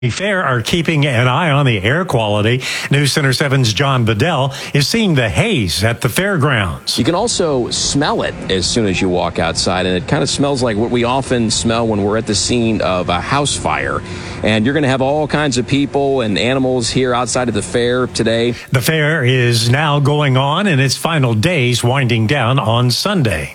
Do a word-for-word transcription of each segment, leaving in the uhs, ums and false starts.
Fair are keeping an eye on the air quality. News Center seven's John Bedell is seeing the haze at the fairgrounds. You can also smell it as soon as you walk outside, and it kind of smells like what we often smell when we're at the scene of a house fire. And you're going to have all kinds of people and animals here outside of the fair today. The fair is now going on in its final days, winding down on Sunday.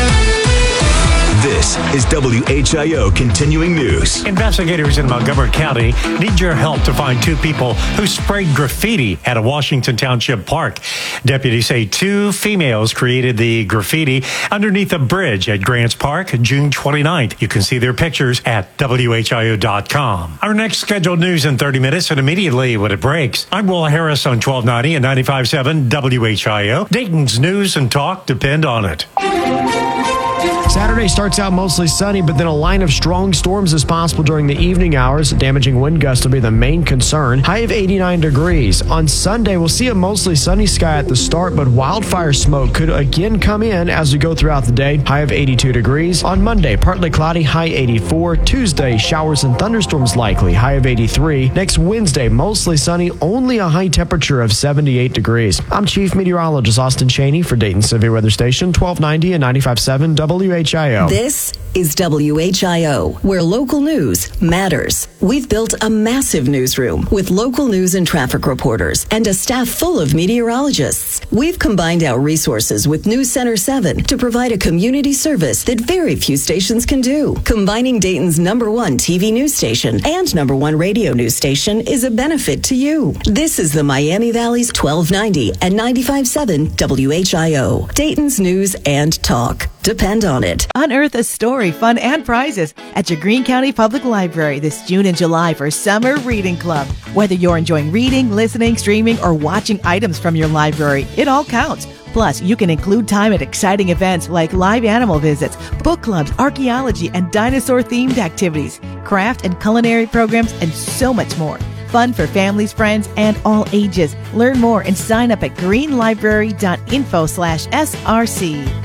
This is W H I O Continuing News. Investigators in Montgomery County need your help to find two people who sprayed graffiti at a Washington Township park. Deputies say two females created the graffiti underneath a bridge at Grants Park June twenty-ninth. You can see their pictures at W H I O dot com. Our next scheduled news in thirty minutes and immediately when it breaks. I'm Will Harris on twelve ninety and ninety-five point seven W H I O. Dayton's news and talk depend on it. Saturday starts out mostly sunny, but then a line of strong storms is possible during the evening hours. Damaging wind gusts will be the main concern. High of eighty-nine degrees. On Sunday, we'll see a mostly sunny sky at the start, but wildfire smoke could again come in as we go throughout the day. High of eighty-two degrees. On Monday, partly cloudy, high eighty-four. Tuesday, showers and thunderstorms likely, high of eighty-three. Next Wednesday, mostly sunny, only a high temperature of seventy-eight degrees. I'm Chief Meteorologist Austin Cheney for Dayton Severe Weather Station, twelve ninety and ninety-five point seven W H I O. This is W H I O, where local news matters. We've built a massive newsroom with local news and traffic reporters and a staff full of meteorologists. We've combined our resources with News Center seven to provide a community service that very few stations can do. Combining Dayton's number one T V news station and number one radio news station is a benefit to you. This is the Miami Valley's twelve ninety and ninety-five point seven W H I O. Dayton's news and talk. Depend on it. Unearth a story, fun, and prizes at your Greene County Public Library this June and July for Summer Reading Club. Whether you're enjoying reading, listening, streaming, or watching items from your library, it all counts. Plus, you can include time at exciting events like live animal visits, book clubs, archaeology, and dinosaur-themed activities, craft and culinary programs, and so much more. Fun for families, friends, and all ages. Learn more and sign up at greenlibrary.info slash SRC.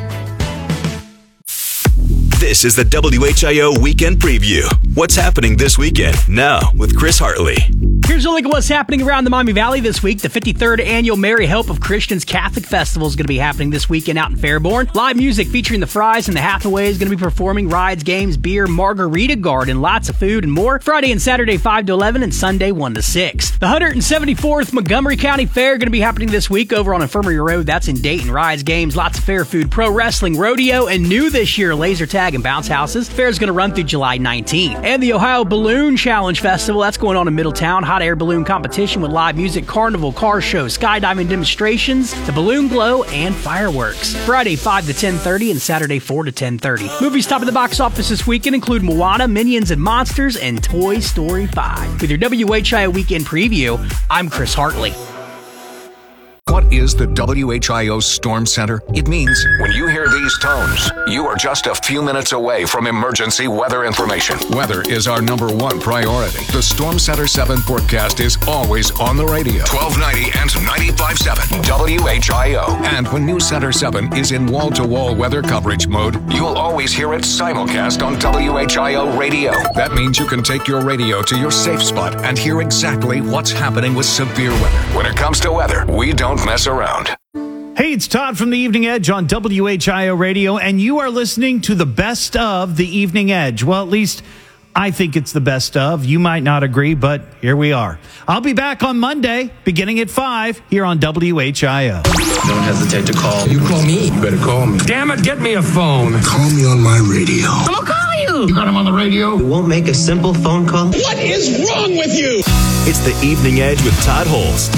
This is the W H I O Weekend Preview. What's happening this weekend? Now with Chris Hartley. Here's a look at what's happening around the Miami Valley this week. The fifty-third Annual Merry Help of Christians Catholic Festival is going to be happening this weekend out in Fairborn. Live music featuring the Fries and the Hathaway is going to be performing. Rides, games, beer, margarita garden, lots of food and more. Friday and Saturday five to eleven and Sunday one to six. The one hundred seventy-fourth Montgomery County Fair going to be happening this week over on Infirmary Road. That's in Dayton. Rides, games, lots of fair food, pro wrestling, rodeo, and new this year, laser tag and bounce houses. The fair is going to run through July nineteenth. And the Ohio Balloon Challenge Festival, that's going on in Middletown. Hot air balloon competition with live music, carnival, car show, skydiving demonstrations, the balloon glow, and fireworks. Friday five to ten thirty and Saturday four to ten thirty. Movies top of the box office this weekend include Moana, Minions and Monsters, and Toy Story five. With your W H I O Weekend Preview, I'm Chris Hartley. What is the W H I O Storm Center? It means when you hear these tones, you are just a few minutes away from emergency weather information. Weather is our number one priority. The Storm Center seven forecast is always on the radio. twelve ninety and ninety-five point seven W H I O. And when News Center seven is in wall-to-wall weather coverage mode, you'll always hear it simulcast on W H I O radio. That means you can take your radio to your safe spot and hear exactly what's happening with severe weather. When it comes to weather, we don't mess around. Hey, it's Todd from the Evening Edge on W H I O Radio, and you are listening to the best of the Evening Edge. Well, at least I think it's the best of. You might not agree, but here we are. I'll be back on Monday, beginning at five, here on W H I O. Don't hesitate to call. You call me. You better call me. Damn it, get me a phone. Call me on my radio. I'm gonna call you. You got him on the radio? You won't make a simple phone call? What is wrong with you? It's the Evening Edge with Todd Holst.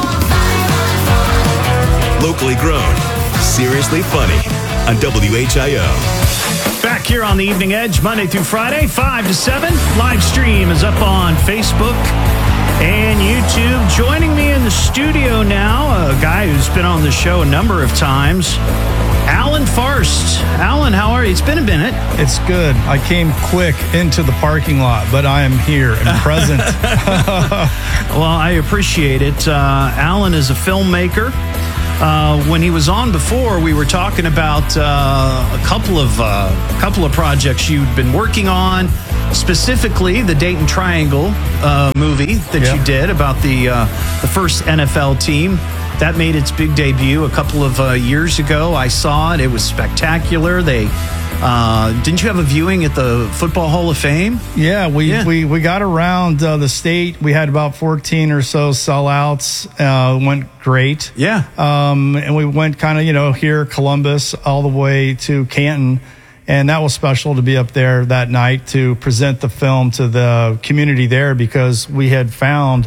Locally grown, seriously funny on W H I O. Back here on the Evening Edge, Monday through Friday, five to seven. Live stream is up on Facebook and YouTube. Joining me in the studio now, a guy who's been on the show a number of times, Alan Farst. Alan, how are you? It's been a minute. It's good. I came quick into the parking lot, but I am here and present. Well, I appreciate it. Uh, Alan is a filmmaker. Uh, when he was on before, we were talking about uh, a couple of uh, a couple of projects you'd been working on. specifically the Dayton Triangle uh, movie that Yep. you did about the uh, the first N F L team. That made its big debut a couple of uh, years ago. I saw it. It was spectacular. They uh, didn't you have a viewing at the Football Hall of Fame? Yeah, we Yeah. we, we got around uh, the state. We had about fourteen or so sellouts. Uh, went great. Yeah. Um, and we went kind of, you know, here, Columbus, all the way to Canton. And that was special to be up there that night to present the film to the community there, because we had found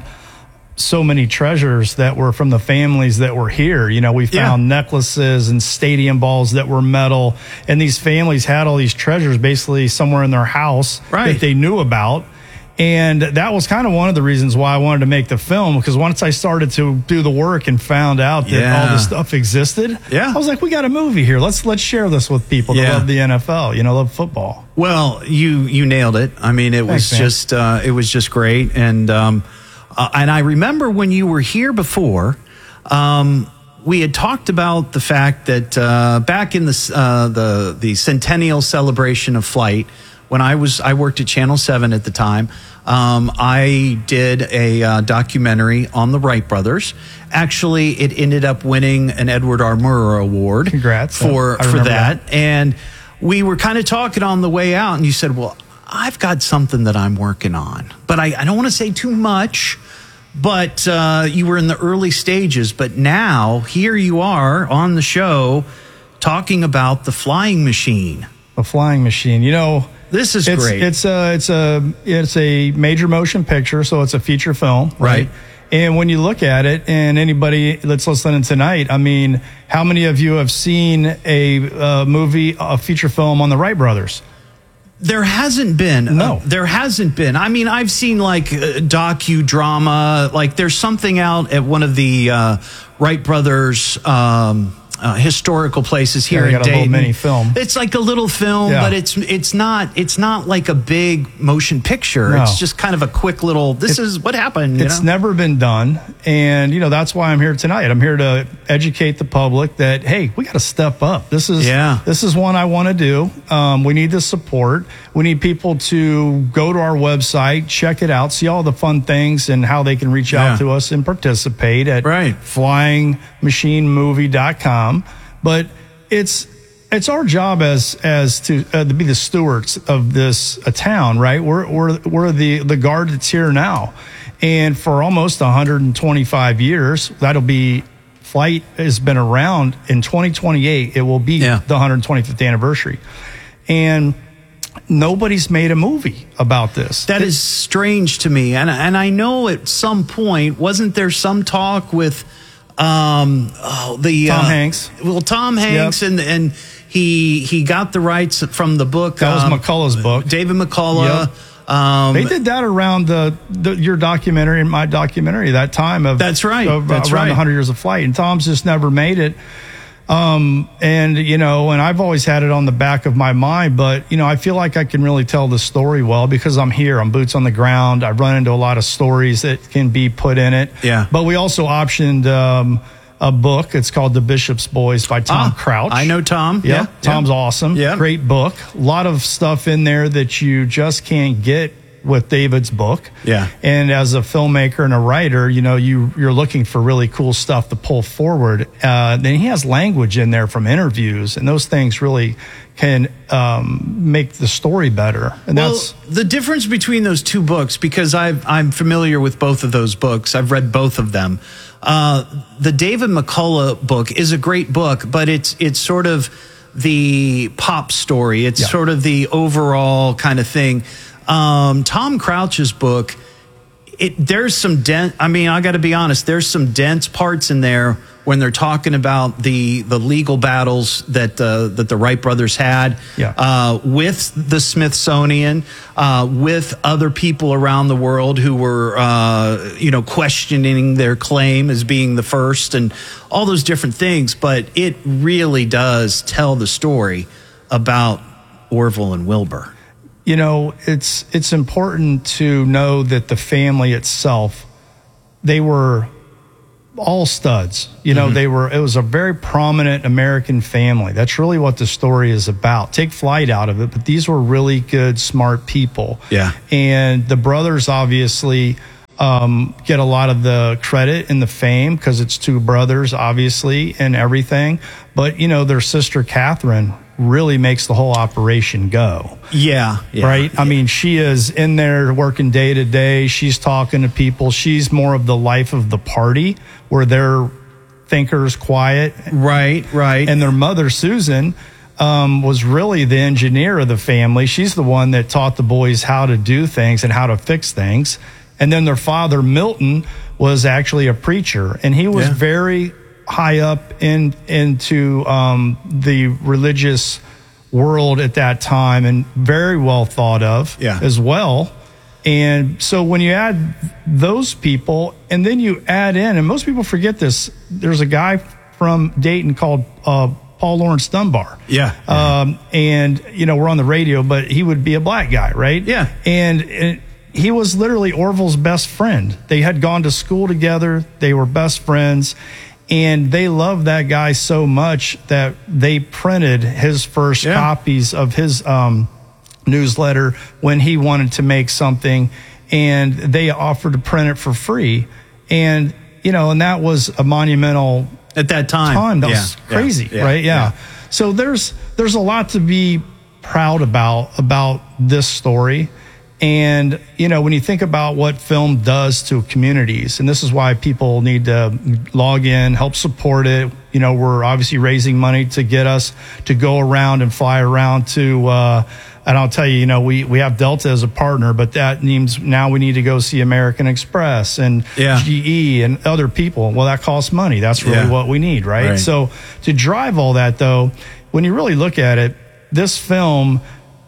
so many treasures that were from the families that were here. You know, we found Yeah. necklaces and stadium balls that were metal, and these families had all these treasures basically somewhere in their house Right. that they knew about. And that was kind of one of the reasons why I wanted to make the film, because once I started to do the work and found out that Yeah. all this stuff existed, Yeah. I was like, we got a movie here. Let's let's share this with people that Yeah. love the N F L, you know, love football. Well, you you nailed it. I mean, it was Thanks, man. just uh, it was just great, and um, uh, and I remember when you were here before, um, we had talked about the fact that uh, back in the uh, the the centennial celebration of flight, when I was I worked at Channel seven at the time. Um, I did a uh, documentary on the Wright brothers. Actually, it ended up winning an Edward R. Murrow Award. Congrats. for I for remember that. that. And we were kind of talking on the way out, and you said, well, I've got something that I'm working on, but I, I don't want to say too much. But uh, you were in the early stages. But now, here you are on the show talking about the flying machine. A flying machine. You know, This is it's, great. It's a it's a it's a major motion picture, so it's a feature film, right? Right. And when you look at it, and anybody that's listening tonight, I mean, how many of you have seen a uh, movie, a feature film on the Wright brothers? There hasn't been. No. Uh, there hasn't been. I mean, I've seen like uh, docudrama, like there's something out at one of the uh, Wright brothers um, uh, historical places here Yeah, they in got a little Dayton. mini film. It's like a little film, Yeah. but it's it's not it's not like a big motion picture. No. It's just kind of a quick little. This It- is what happened. You It's know? never been done. And, you know, that's why I'm here tonight. I'm here to educate the public that, hey, we got to step up. This is, Yeah. this is one I want to do. Um, we need the support. We need people to go to our website, check it out, see all the fun things and how they can reach Yeah. out to us and participate at Right. flying machine movie dot com. But it's, it's our job as as to uh, to be the stewards of this uh, town, right? We're we're we're the the guard that's here now, and for almost one hundred twenty-five years, that'll be flight has been around. In twenty twenty-eight, it will be Yeah. the one hundred twenty-fifth anniversary, and nobody's made a movie about this. That is strange to me, and and I know at some point wasn't there some talk with um oh, the Tom uh, Hanks. Well, Tom Hanks, and and he he got the rights from the book. That was um, McCullough's book. David McCullough. Um, They did that around the, the your documentary and my documentary that time of That's right. of, That's around right. one hundred years of flight, and Tom's just never made it. Um, and you know, and I've always had it on the back of my mind, but you know, I feel like I can really tell the story well because I'm here. I'm boots on the ground. I run into a lot of stories that can be put in it. Yeah. But we also optioned um, a book. It's called The Bishop's Boys by Tom Ah, Crouch. I know Tom. Yeah, Yeah, Tom's yeah. awesome. Yeah. Great book. A lot of stuff in there that you just can't get with David's book. Yeah. And as a filmmaker and a writer, you know, you, you're looking for really cool stuff to pull forward. Uh, then he has language in there from interviews, and those things really can um, make the story better. And Well, that's the difference between those two books, because I've, I'm familiar with both of those books. I've read both of them. Uh, the David McCullough book is a great book, but it's it's sort of the pop story. It's Yeah. sort of the overall kind of thing. Um, Tom Crouch's book, it there's some dent. I mean, I got to be honest. There's some dense parts in there when they're talking about the the legal battles that uh, that the Wright brothers had Yeah. uh, with the Smithsonian, uh, with other people around the world who were uh, you know questioning their claim as being the first, and all those different things. But it really does tell the story about Orville and Wilbur. you know, it's it's important to know that the family itself, they were all studs. You know, mm-hmm. they were, it was a very prominent American family. That's really what the story is about. Take Flight out of it, but these were really good, smart people. Yeah. And the brothers obviously um, get a lot of the credit and the fame because it's two brothers, obviously, and everything. But, you know, their sister, Catherine, really makes the whole operation go. Yeah, yeah. Right? I mean, she is in there working day to day. She's talking to people. She's more of the life of the party where they're thinkers, quiet. Right, right. And their mother, Susan, um, was really the engineer of the family. She's the one that taught the boys how to do things and how to fix things. And then their father, Milton, was actually a preacher. And he was yeah. very high up in into um, the religious world at that time and very well thought of yeah. as well. And so when you add those people and then you add in, and most people forget this, there's a guy from Dayton called uh, Paul Lawrence Dunbar. Yeah. Um, and, you know, we're on the radio, but he would be a black guy, right? Yeah. And, and he was literally Orville's best friend. They had gone to school together. They were best friends. And they loved that guy so much that they printed his first yeah. copies of his um, newsletter when he wanted to make something. And they offered to print it for free. And, you know, and that was a monumental at that time. time. That yeah. was crazy, yeah. right? Yeah. yeah. So there's there's a lot to be proud about about this story. And, you know, when you think about what film does to communities, and this is why people need to log in, help support it. You know, we're obviously raising money to get us to go around and fly around to, uh, and I'll tell you, you know, we, we have Delta as a partner, but that means now we need to go see American Express and yeah. G E and other people. Well, that costs money. That's really yeah. what we need, right? right? So to drive all that, though, when you really look at it, this film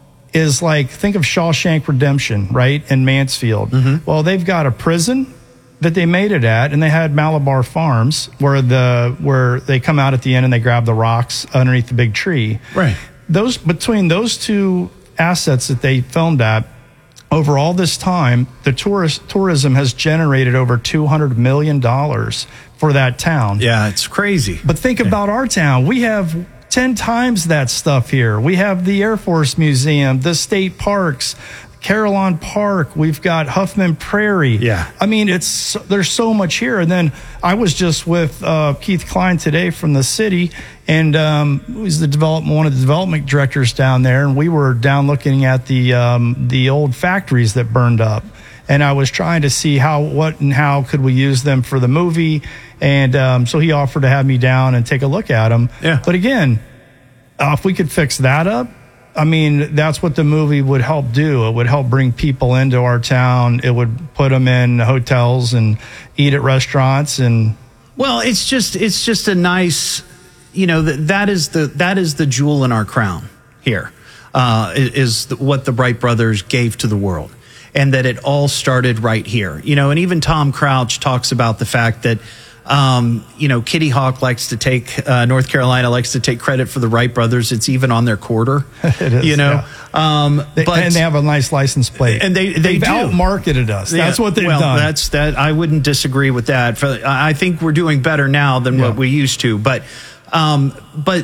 is like, think of Shawshank Redemption, right, in Mansfield. Mm-hmm. Well, they've got a prison that they made it at, and they had Malabar Farms where the where they come out at the end and they grab the rocks underneath the big tree. Right. Those between those two assets that they filmed at, over all this time, the tourist tourism has generated over two hundred million dollars for that town. Yeah, it's crazy. But think yeah. about our town. We have ten times that stuff here. We have the Air Force Museum, the state parks, Carillon Park. We've got Huffman Prairie. Yeah. I mean, it's there's so much here. And then I was just with uh, Keith Klein today from the city, and um, he's the development one of the development directors down there. And we were down looking at the um, the old factories that burned up. And I was trying to see how, what, and how could we use them for the movie. And um, so he offered to have me down and take a look at them. Yeah. But again, uh, if we could fix that up, I mean, that's what the movie would help do. It would help bring people into our town. It would put them in hotels and eat at restaurants. And well, it's just it's just a nice, you know, that that is the that is the jewel in our crown here, uh, is the, what the Bright brothers gave to the world. And that it all started right here. You know, and even Tom Crouch talks about the fact that, um, you know, Kitty Hawk likes to take, uh, North Carolina likes to take credit for the Wright brothers. It's even on their quarter. It is, you know. Yeah. Um, they, but, and they have a nice license plate. And they, they they've do. outmarketed us. That's yeah, what they've well, done. That's that. I wouldn't disagree with that. For, I think we're doing better now than yeah. what we used to. But, um, but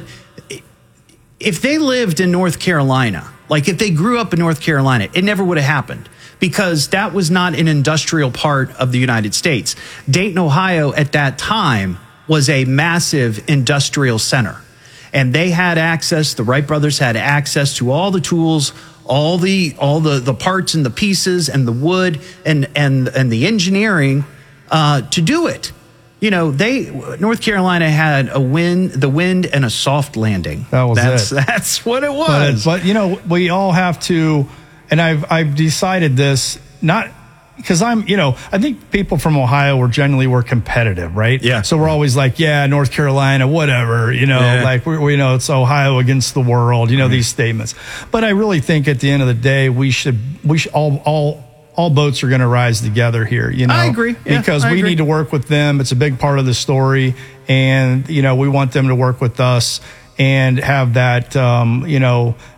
if they lived in North Carolina, like if they grew up in North Carolina, it never would have happened. Because that was not an industrial part of the United States. Dayton, Ohio at that time was a massive industrial center. And they had access, the Wright brothers had access to all the tools, all the all the, the parts and the pieces and the wood and and, and the engineering uh, to do it. You know, they North Carolina had a wind, the wind and a soft landing. That was that's, it. That's what it was. But, but, you know, we all have to... And I've I've decided this not because I'm, you know, I think people from Ohio were generally were competitive, right? Yeah. So we're always like, yeah, North Carolina, whatever, you know, yeah. like we, we you know, it's Ohio against the world, you know, mm-hmm. these statements. But I really think at the end of the day, we should we should all all all boats are going to rise together here. You know, I agree yeah, because I we agree. need to work with them. It's a big part of the story, and you know, we want them to work with us and have that, um, you know.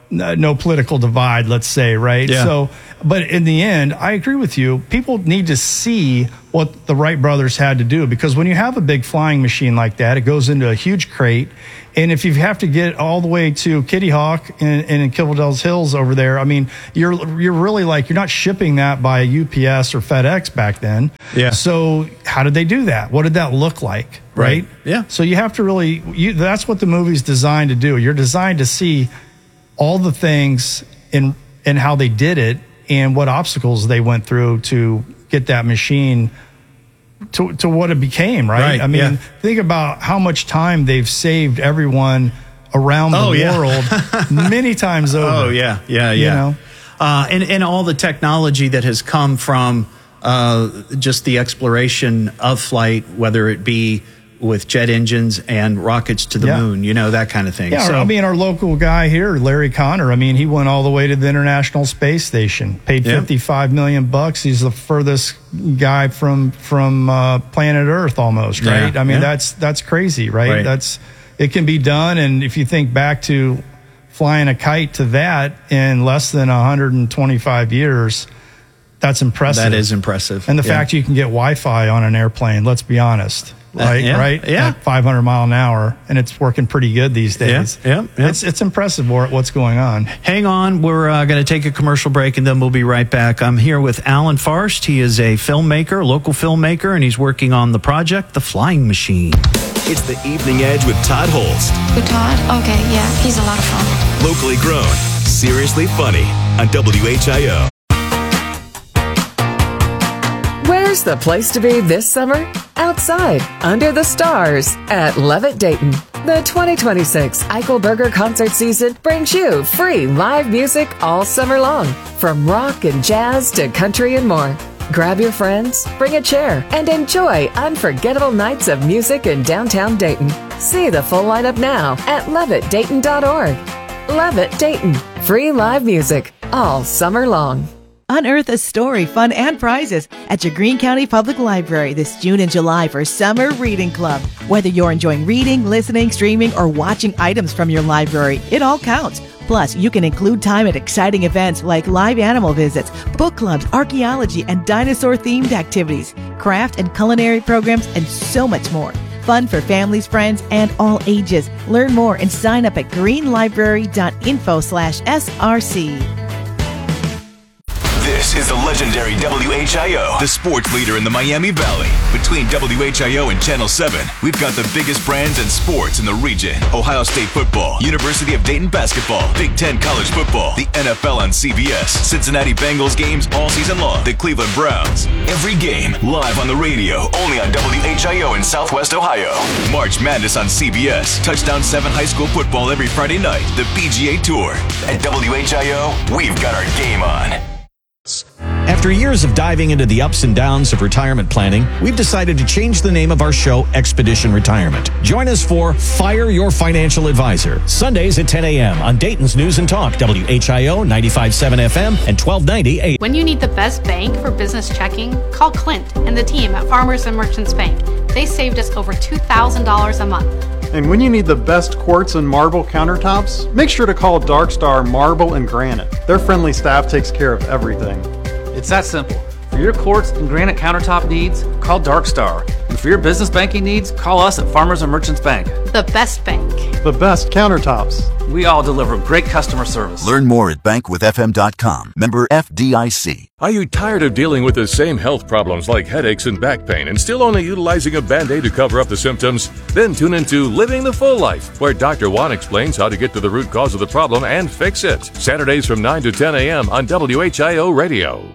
no political divide, let's say, right? Yeah. So, but in the end, I agree with you. People need to see what the Wright brothers had to do, because when you have a big flying machine like that, it goes into a huge crate. And if you have to get all the way to Kitty Hawk and, and in Killville Hills over there, I mean, you're you're really like, you're not shipping that by U P S or FedEx back then. Yeah. So how did they do that? What did that look like? Right. Right. Yeah. So you have to really, you, that's what the movie's designed to do. You're designed to see all the things in and how they did it and what obstacles they went through to get that machine to to what it became, right? Right, I mean, yeah. think about how much time they've saved everyone around the Oh, yeah. world many times over. Oh, yeah, yeah, yeah. You know? Uh, and, and all the technology that has come from uh, just the exploration of flight, whether it be with jet engines and rockets to the Yeah. moon, you know, that kind of thing. Yeah, So, I mean, our local guy here, Larry Connor, I mean, he went all the way to the International Space Station, paid Yeah. fifty-five million bucks. He's the furthest guy from from uh, planet Earth almost, right? Yeah, I mean, yeah. that's that's crazy, right? Right. That's it can be done, and if you think back to flying a kite to that in less than one hundred twenty-five years, that's impressive. that is impressive. And the Yeah. fact you can get Wi-Fi on an airplane, let's be honest. Right, yeah, right, yeah. at five hundred mile an hour, and it's working pretty good these days. Yeah, yeah, yeah. It's it's impressive what- what's going on. Hang on. We're uh, going to take a commercial break, and then we'll be right back. I'm here with Alan Farst. He is a filmmaker, local filmmaker, and he's working on the project, The Flying Machine. It's the Evening Edge with Todd Holst. With Todd? Okay, yeah, he's a lot of fun. Locally grown, seriously funny on W H I O. Where's the place to be this summer? Outside, under the stars, at Levitt Dayton. The twenty twenty-six Eichelberger concert season brings you free live music all summer long, from rock and jazz to country and more. Grab your friends, bring a chair, and enjoy unforgettable nights of music in downtown Dayton. See the full lineup now at levitt dayton dot org. Levitt Dayton, free live music all summer long. Unearth a story, fun, and prizes at your Greene County Public Library this June and July for Summer Reading Club. Whether you're enjoying reading, listening, streaming, or watching items from your library, it all counts. Plus, you can include time at exciting events like live animal visits, book clubs, archaeology, and dinosaur-themed activities, craft and culinary programs, and so much more. Fun for families, friends, and all ages. Learn more and sign up at greenlibrary.info slash SRC. This is the legendary W H I O, the sports leader in the Miami Valley. Between W H I O and Channel seven, we've got the biggest brands and sports in the region. Ohio State football, University of Dayton basketball, Big Ten college football, the N F L on C B S, Cincinnati Bengals games all season long, the Cleveland Browns. Every game live on the radio, only on W H I O in Southwest Ohio. March Madness on C B S, Touchdown seven high school football every Friday night, the P G A Tour. At W H I O, we've got our game on. After years of diving into the ups and downs of retirement planning, we've decided to change the name of our show, Expedition Retirement. Join us for Fire Your Financial Advisor, Sundays at ten a.m. on Dayton's News and Talk, W H I O ninety-five point seven F M and twelve ninety A M. When you need the best bank for business checking, call Clint and the team at Farmers and Merchants Bank. They saved us over two thousand dollars a month. And when you need the best quartz and marble countertops, make sure to call Dark Star Marble and Granite. Their friendly staff takes care of everything. It's that simple. For your quartz and granite countertop needs, call Dark Star. And for your business banking needs, call us at Farmers and Merchants Bank. The best bank. The best countertops. We all deliver great customer service. Learn more at bank with f m dot com. Member F D I C. Are you tired of dealing with the same health problems like headaches and back pain and still only utilizing a Band-Aid to cover up the symptoms? Then tune into Living the Full Life, where Doctor Juan explains how to get to the root cause of the problem and fix it. Saturdays from nine to ten a.m. on W H I O Radio.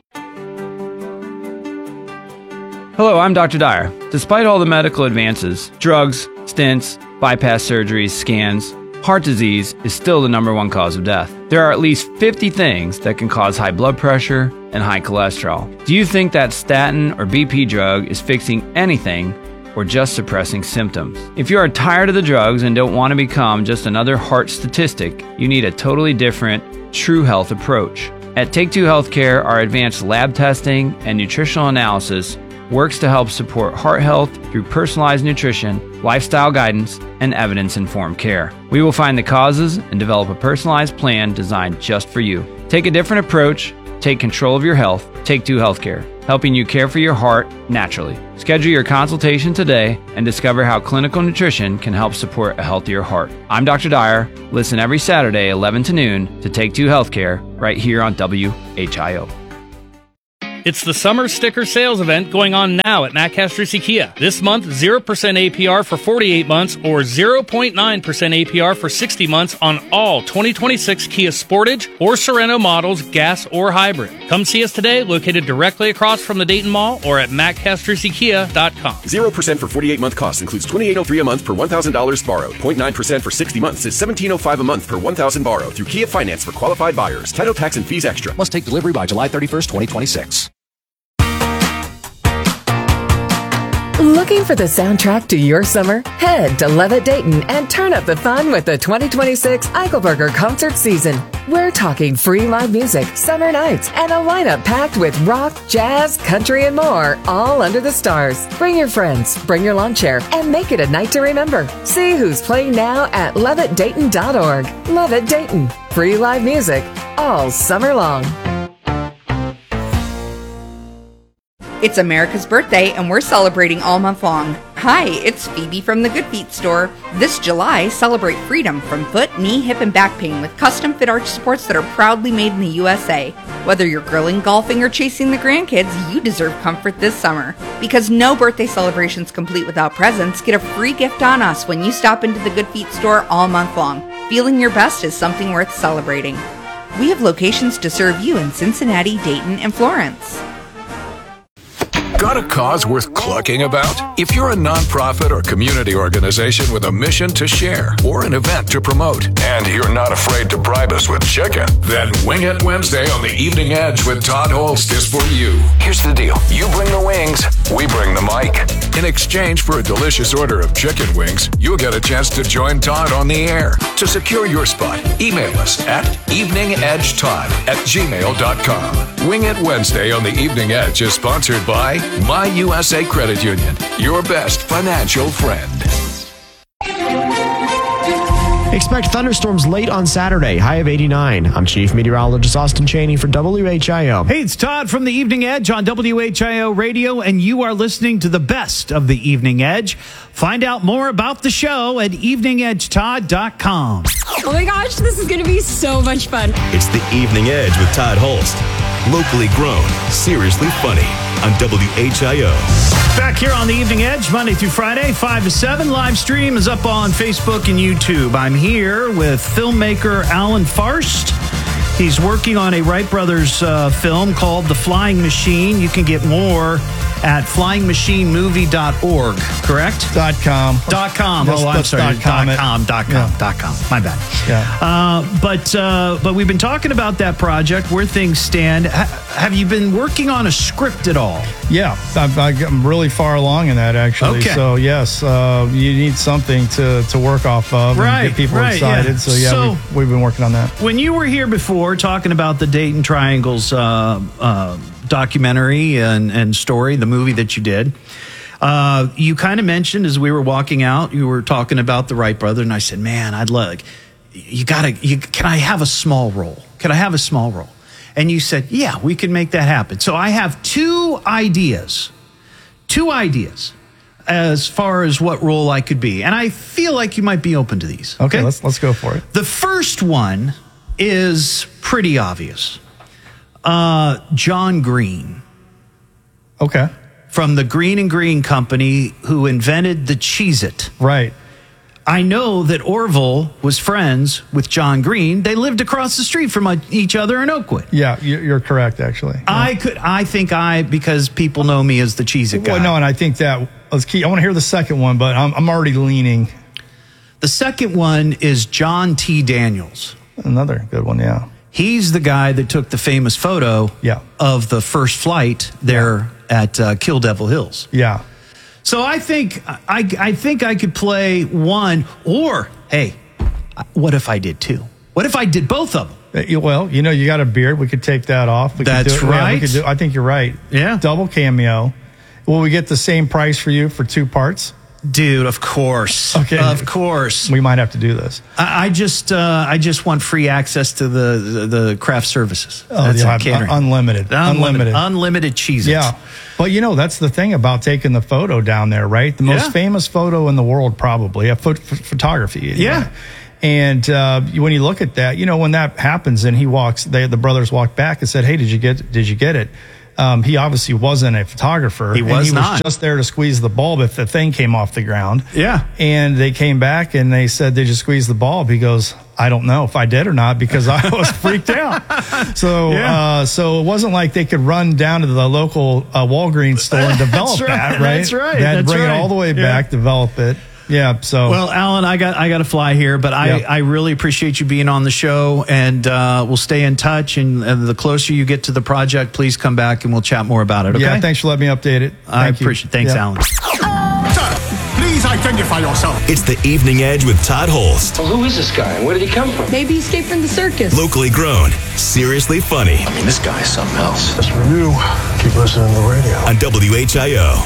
Hello, I'm Doctor Dyer. Despite all the medical advances, drugs, stents, bypass surgeries, scans, heart disease is still the number one cause of death. There are at least fifty things that can cause high blood pressure and high cholesterol. Do you think that statin or B P drug is fixing anything or just suppressing symptoms? If you are tired of the drugs and don't want to become just another heart statistic, you need a totally different, true health approach. At Take Two Healthcare, our advanced lab testing and nutritional analysis works to help support heart health through personalized nutrition, lifestyle guidance, and evidence-informed care. We will find the causes and develop a personalized plan designed just for you. Take a different approach. Take control of your health. Take Two Healthcare, helping you care for your heart naturally. Schedule your consultation today and discover how clinical nutrition can help support a healthier heart. I'm Doctor Dyer. Listen every Saturday, eleven to noon, to Take Two Healthcare right here on W H I O. It's the summer sticker sales event going on now at Matt Castrucci Kia. This month, zero percent A P R for forty-eight months or zero point nine percent A P R for sixty months on all twenty twenty-six Kia Sportage or Sorento models, gas or hybrid. Come see us today, located directly across from the Dayton Mall or at matt castrucci kia dot com. zero percent for forty-eight month cost includes twenty-eight oh three a month per one thousand dollars borrowed. zero point nine percent for sixty months is seventeen oh five a month per one thousand dollars borrowed through Kia Finance for qualified buyers. Title, tax, and fees extra. Must take delivery by July thirty-first, twenty twenty-six. Looking for the soundtrack to your summer? Head to Levitt Dayton and turn up the fun with the twenty twenty-six Eichelberger concert season. We're talking free live music, summer nights, and a lineup packed with rock, jazz, country, and more, all under the stars. Bring your friends, bring your lawn chair, and make it a night to remember. See who's playing now at levitt dayton dot org. Levitt Dayton. Free live music all summer long. It's America's birthday, and we're celebrating all month long. Hi, it's Phoebe from the Good Feet store. This July, celebrate freedom from foot, knee, hip, and back pain with custom fit arch supports that are proudly made in the U S A. Whether you're grilling, golfing, or chasing the grandkids, you deserve comfort this summer. Because no birthday celebration's complete without presents, get a free gift on us when you stop into the Good Feet store all month long. Feeling your best is something worth celebrating. We have locations to serve you in Cincinnati, Dayton, and Florence. Got a cause worth clucking about? If you're a nonprofit or community organization with a mission to share or an event to promote, and you're not afraid to bribe us with chicken, then Wing It Wednesday on the Evening Edge with Todd Holst is for you. Here's the deal. You bring the wings, we bring the mic. In exchange for a delicious order of chicken wings, you'll get a chance to join Todd on the air. To secure your spot, email us at eveningedgetodd at gmail dot com. Wing It Wednesday on the Evening Edge is sponsored by My U S A Credit Union, your best financial friend. Expect thunderstorms late on Saturday, high of eighty-nine. I'm Chief Meteorologist Austin Chaney for W H I O. Hey, it's Todd from the Evening Edge on W H I O Radio, and you are listening to the best of the Evening Edge. Find out more about the show at evening edge todd dot com. Oh my gosh, this is going to be so much fun. It's the Evening Edge with Todd Holst. Locally grown, seriously funny on W H I O. Back here on the Evening Edge, Monday through Friday, five to seven. Live stream is up on Facebook and YouTube. I'm here with filmmaker Alan Farst. He's working on a Wright Brothers uh, film called The Flying Machine. You can get more at flying machine movie dot org, correct? Dot com. Dot com. Let's, oh, I'm let's sorry. Dot com. Dot com. Dot com. Yeah. Dot com. My bad. Yeah. Uh, but uh, but we've been talking about that project, where things stand. Ha- have you been working on a script at all? Yeah, I'm, I'm really far along in that, actually. Okay. So, yes, uh, you need something to, to work off of right, and get people right, excited. Yeah. So, yeah, so, we've, we've been working on that. When you were here before talking about the Dayton Triangles uh, uh, documentary and, and story, the movie that you did, uh, you kind of mentioned as we were walking out, you were talking about the Wright brothers, and I said, man, I'd love, you got to, you, can I have a small role? Can I have a small role? And you said, yeah, we can make that happen. So I have two ideas, two ideas as far as what role I could be. And I feel like you might be open to these. Okay, okay let's let's go for it. The first one is pretty obvious. Uh, John Green. Okay. From the Green and Green Company, who invented the Cheez-It. Right. I know that Orville was friends with John Green. They lived across the street from each other in Oakwood. Yeah, you're correct, actually. Yeah. I could, I think I, because people know me as the Cheez-It guy. Well, no, and I think that, let's keep, I want to hear the second one, but I'm, I'm already leaning. The second one is John T. Daniels. Another good one, yeah. He's the guy that took the famous photo yeah. of the first flight there yeah. at uh, Kill Devil Hills. Yeah. So I think I, I think I could play one, or hey, what if I did two? What if I did both of them? Well, you know, you got a beard. We could take that off. We That's could do it. right. Yeah, we could do, I think you're right. Yeah, double cameo, Will we get the same price for you for two parts? Dude, of course. Okay. Of course. We might have to do this. I, I just uh, I just want free access to the, the, the craft services. Oh, That's yeah, it, catering. unlimited. Unlimited. Unlimited. Unlimited cheeses. Yeah. But, you know, that's the thing about taking the photo down there, right? The most Yeah. famous photo in the world, probably, a ph- photography. Anyway. Yeah. And uh, when you look at that, you know, when that happens and he walks, they, the brothers walked back and said, hey, did you get did you get it? Um, he obviously wasn't a photographer. He and was he not. was just there to squeeze the bulb if the thing came off the ground. Yeah. And they came back and they said, did you squeeze the bulb? He goes, I don't know if I did or not because I was freaked out. So Yeah. uh, so it wasn't like they could run down to the local uh, Walgreens store and develop That's right. that, right? That's right. They had to That's bring right. it all the way Yeah. back, develop it. Yeah, so. Well, Alan, I got I got to fly here, but I, Yep. I really appreciate you being on the show, and uh, we'll stay in touch. And, and the closer you get to the project, please come back and we'll chat more about it. Okay? Yeah, thanks for letting me update it. I Thank you. appreciate. Thanks, Yeah. Alan. Please identify yourself. It's the Evening Edge with Todd Holst. Well, who is this guy and where did he come from? Maybe he escaped from the circus. Locally grown, seriously funny. I mean, this guy is something else. That's for you. Keep listening to the radio. On W H I O.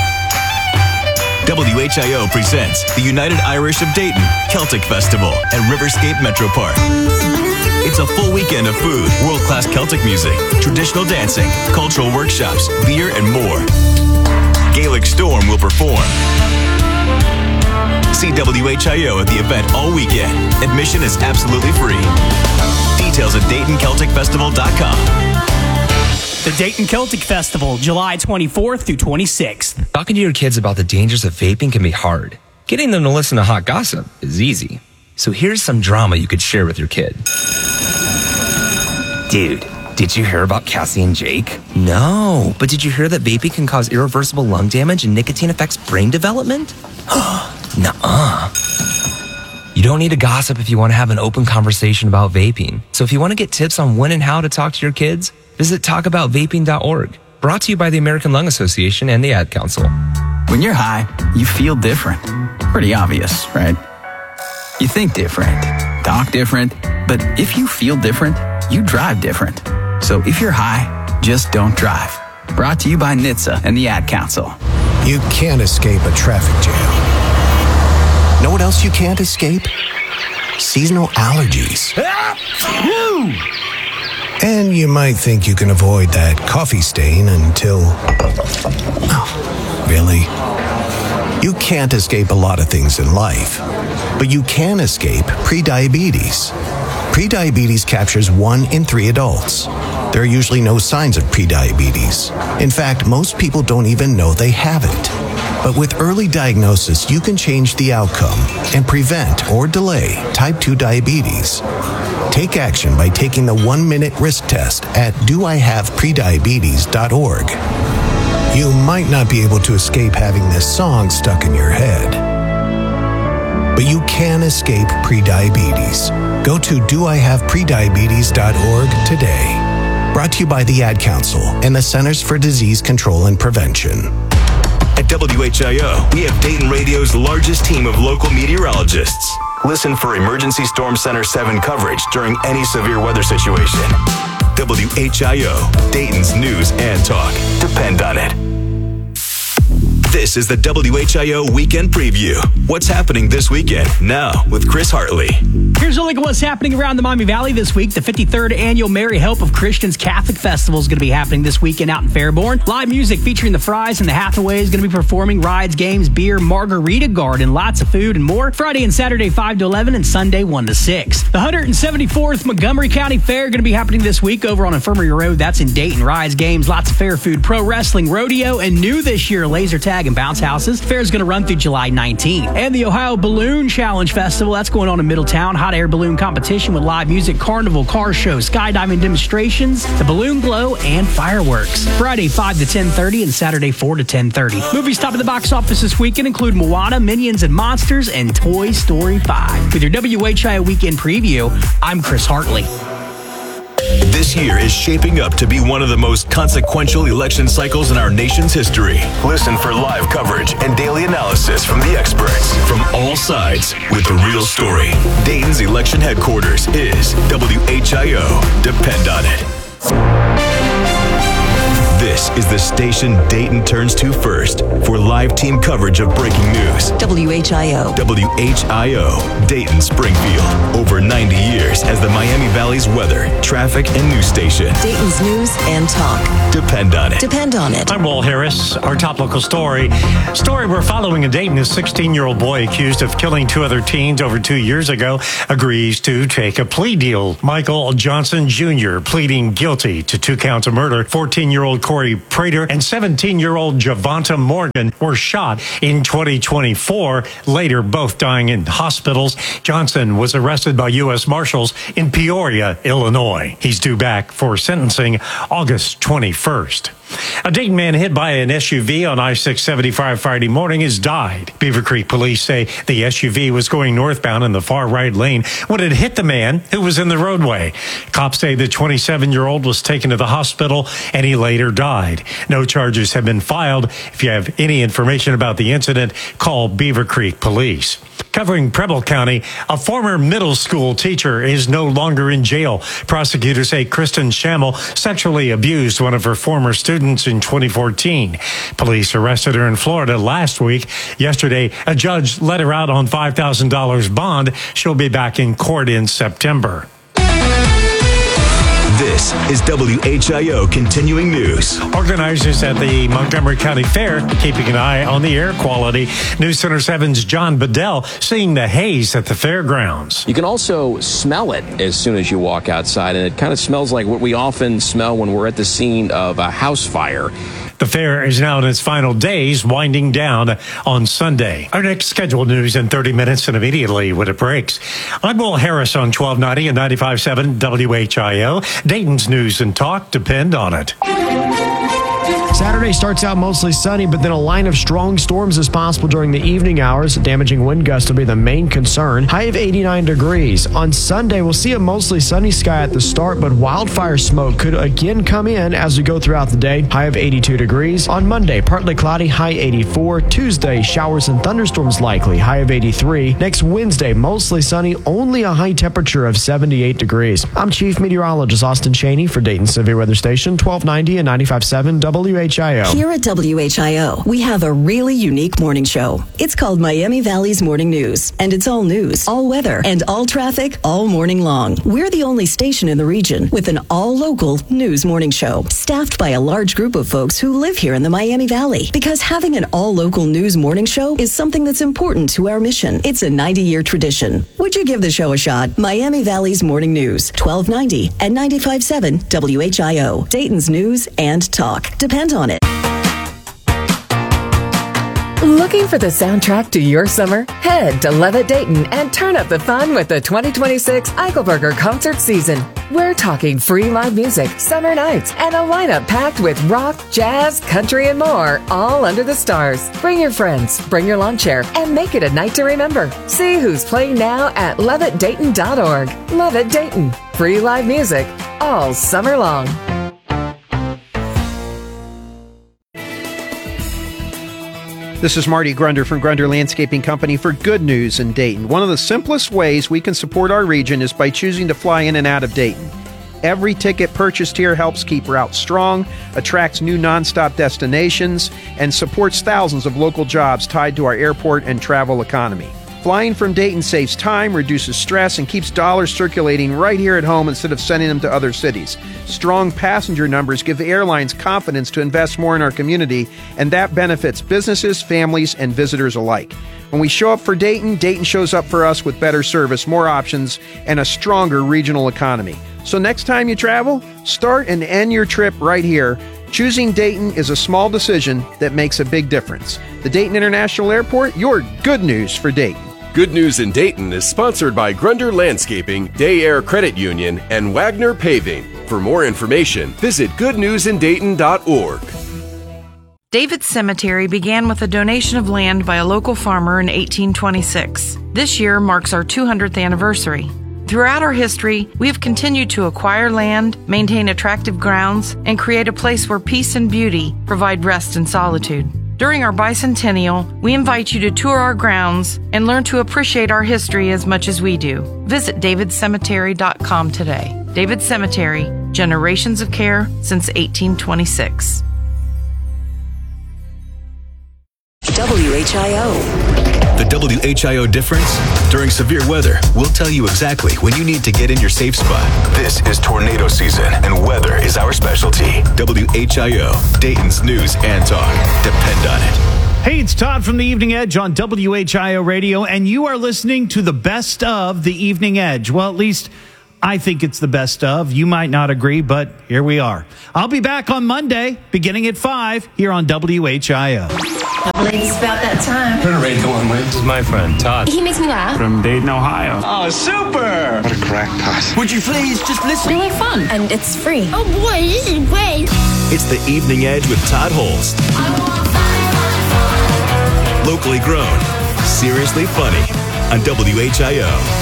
W H I O presents the United Irish of Dayton Celtic Festival at Riverscape Metro Park. It's a full weekend of food, world-class Celtic music, traditional dancing, cultural workshops, beer, and more. Gaelic Storm will perform. See W H I O at the event all weekend. Admission is absolutely free. Details at Dayton Celtic Festival dot com. The Dayton Celtic Festival, July twenty-fourth through twenty-sixth. Talking to your kids about the dangers of vaping can be hard. Getting them to listen to hot gossip is easy. So here's some drama you could share with your kid. Dude, did you hear about Cassie and Jake? No, but did you hear that vaping can cause irreversible lung damage and nicotine affects brain development? Nuh-uh. You don't need to gossip if you want to have an open conversation about vaping. So if you want to get tips on when and how to talk to your kids, visit talk about vaping dot org. Brought to you by the American Lung Association and the Ad Council. When you're high, you feel different. Pretty obvious, right? You think different, talk different, but if you feel different, you drive different. So if you're high, just don't drive. Brought to you by N H T S A and the Ad Council. You can't escape a traffic jam. Know what else you can't escape? Seasonal allergies. And you might think you can avoid that coffee stain until... Oh, really? You can't escape a lot of things in life, but you can escape prediabetes. Prediabetes captures one in three adults. There are usually no signs of prediabetes. In fact, most people don't even know they have it. But with early diagnosis, you can change the outcome and prevent or delay type two diabetes. Take action by taking the one-minute risk test at do I have prediabetes dot org. You might not be able to escape having this song stuck in your head, but you can escape prediabetes. Go to do I have prediabetes dot org today. Brought to you by the Ad Council and the Centers for Disease Control and Prevention. At W H I O, we have Dayton Radio's largest team of local meteorologists. Listen for Emergency Storm Center seven coverage during any severe weather situation. W H I O, Dayton's news and talk. Depend on it. This is the W H I O Weekend Preview. What's happening this weekend? Now with Chris Hartley. Here's a look at what's happening around the Miami Valley this week. The fifty-third Annual Mary Help of Christians Catholic Festival is going to be happening this weekend out in Fairborn. Live music featuring the Fries and the Hathaway is going to be performing. Rides, games, beer, margarita garden, lots of food and more. Friday and Saturday five to eleven and Sunday one to six. The one hundred seventy-fourth Montgomery County Fair going to be happening this week over on Infirmary Road. That's in Dayton. Rides, games, lots of fair food, pro wrestling, rodeo, and new this year, laser tag and bounce houses. Fair is going to run through July nineteenth. And the Ohio Balloon Challenge Festival, that's going on in Middletown. Hot air balloon competition with live music, carnival, car show, skydiving demonstrations, the balloon glow, and fireworks. Friday five to ten thirty and Saturday four to ten thirty. Movies top of the box office this weekend include Moana, Minions and Monsters, and Toy Story five. With your W H I O Weekend Preview, I'm Chris Hartley. This year is shaping up to be one of the most consequential election cycles in our nation's history. Listen for live coverage and daily analysis from the experts from all sides with the real story. Dayton's election headquarters is W H I O. Depend on it. This is the station Dayton turns to first for live team coverage of breaking news. W H I O. W H I O, Dayton Springfield. Over ninety years as the Miami Valley's weather, traffic, and news station. Dayton's news and talk. Depend on it. Depend on it. I'm Will Harris. Our top local story. Story we're following in Dayton. A sixteen-year-old boy accused of killing two other teens over two years ago agrees to take a plea deal. Michael Johnson Junior pleading guilty to two counts of murder. fourteen-year-old Corey Prater and seventeen-year-old Javonta Morgan were shot in twenty twenty-four, later both dying in hospitals. Johnson was arrested by U S Marshals in Peoria, Illinois. He's due back for sentencing August twenty-first. A Dayton man hit by an S U V on I six seventy-five Friday morning has died. Beaver Creek police say the S U V was going northbound in the far right lane when it hit the man who was in the roadway. Cops say the twenty-seven-year-old was taken to the hospital and he later died. No charges have been filed. If you have any information about the incident, call Beaver Creek Police. Covering Preble County, a former middle school teacher is no longer in jail. Prosecutors say Kristen Schammel sexually abused one of her former students in twenty fourteen. Police arrested her in Florida last week. Yesterday, a judge let her out on five thousand dollars bond. She'll be back in court in September. This is W H I O Continuing News. Organizers at the Montgomery County Fair keeping an eye on the air quality. News Center seven's John Bedell seeing the haze at the fairgrounds. You can also smell it as soon as you walk outside, and it kind of smells like what we often smell when we're at the scene of a house fire. The fair is now in its final days, winding down on Sunday. Our next scheduled news in thirty minutes and immediately when it breaks. I'm Will Harris on twelve ninety and ninety-five point seven W H I O. Dayton's news and talk depend on it. Saturday starts out mostly sunny, but then a line of strong storms is possible during the evening hours. Damaging wind gusts will be the main concern. High of eighty-nine degrees. On Sunday, we'll see a mostly sunny sky at the start, but wildfire smoke could again come in as we go throughout the day. High of eighty-two degrees. On Monday, partly cloudy, high eighty-four. Tuesday, showers and thunderstorms likely, high of eighty-three. Next Wednesday, mostly sunny, only a high temperature of seventy-eight degrees. I'm Chief Meteorologist Austin Cheney for Dayton Severe Weather Station, twelve ninety and ninety-five point seven W H I O. Here at W H I O, we have a really unique morning show. It's called Miami Valley's Morning News, and it's all news, all weather, and all traffic all morning long. We're the only station in the region with an all-local news morning show, staffed by a large group of folks who live here in the Miami Valley. Because having an all-local news morning show is something that's important to our mission. It's a ninety-year tradition. Would you give the show a shot? Miami Valley's Morning News, twelve ninety and ninety-five point seven W H I O. Dayton's news and talk. Depend on it. Looking for the soundtrack to your summer? Head to Levitt Dayton and turn up the fun with the twenty twenty-six Eichelberger concert season. We're talking free live music, summer nights, and a lineup packed with rock, jazz, country, and more, all under the stars. Bring your friends, bring your lawn chair, and make it a night to remember. See who's playing now at levitt dayton dot org. Levitt Dayton. Free live music all summer long. This is Marty Grunder from Grunder Landscaping Company for Good News in Dayton. One of the simplest ways we can support our region is by choosing to fly in and out of Dayton. Every ticket purchased here helps keep routes strong, attracts new nonstop destinations, and supports thousands of local jobs tied to our airport and travel economy. Flying from Dayton saves time, reduces stress, and keeps dollars circulating right here at home instead of sending them to other cities. Strong passenger numbers give the airlines confidence to invest more in our community, and that benefits businesses, families, and visitors alike. When we show up for Dayton, Dayton shows up for us with better service, more options, and a stronger regional economy. So next time you travel, start and end your trip right here. Choosing Dayton is a small decision that makes a big difference. The Dayton International Airport, your good news for Dayton. Good News in Dayton is sponsored by Grunder Landscaping, Day Air Credit Union, and Wagner Paving. For more information, visit good news in dayton dot org. David's Cemetery began with a donation of land by a local farmer in eighteen twenty-six. This year marks our two hundredth anniversary. Throughout our history, we have continued to acquire land, maintain attractive grounds, and create a place where peace and beauty provide rest and solitude. During our bicentennial, we invite you to tour our grounds and learn to appreciate our history as much as we do. Visit david cemetery dot com today. David Cemetery, generations of care since eighteen twenty-six. W H I O. The W H I O difference? During severe weather, we'll tell you exactly when you need to get in your safe spot. This is tornado season, and weather is our specialty. W H I O, Dayton's news and talk. Depend on it. Hey, it's Todd from The Evening Edge on W H I O Radio, and you are listening to the best of The Evening Edge. Well, at least I think it's the best of. You might not agree, but here we are. I'll be back on Monday, beginning at five, here on W H I O. I believe it's about that time. Turn right going with. This is my friend, Todd. He makes me laugh. From Dayton, Ohio. Oh, super! What a crackpot. Would you please just listen? Really fun. And it's free. Oh, boy, this is great. It's The Evening Edge with Todd Holst. Locally grown, seriously funny on W H I O.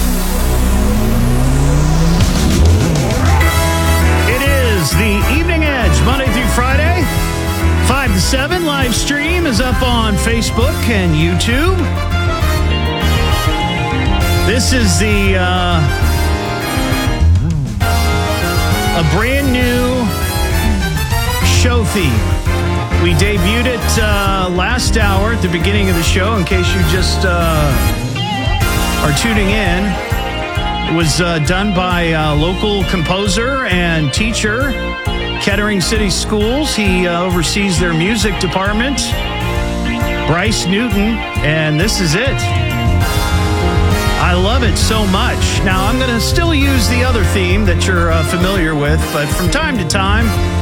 The Evening Edge, Monday through Friday, five to seven. Live stream is up on Facebook and YouTube. This is the uh, a brand new show theme. We debuted it uh, last hour at the beginning of the show, in case you just uh, are tuning in. It was uh, done by uh, local composer and teacher, Kettering City Schools. He uh, oversees their music department, Bryce Newton, and this is it. I love it so much. Now, I'm going to still use the other theme that you're uh, familiar with, but from time to time,